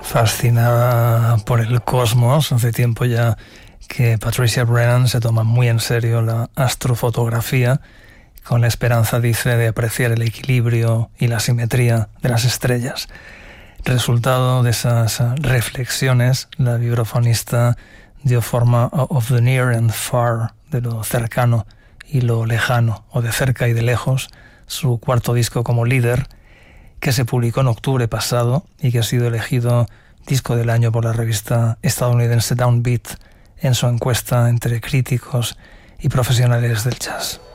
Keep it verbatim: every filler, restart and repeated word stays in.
Fascinada por el cosmos, hace tiempo ya que Patricia Brennan se toma muy en serio la astrofotografía, con la esperanza, dice, de apreciar el equilibrio y la simetría de las estrellas. Resultado de esas reflexiones, la vibrafonista dio forma a Of the Near and Far, de lo cercano y lo lejano, o de cerca y de lejos, su cuarto disco como líder, que se publicó en octubre pasado y que ha sido elegido disco del año por la revista estadounidense Downbeat en su encuesta entre críticos y profesionales del jazz.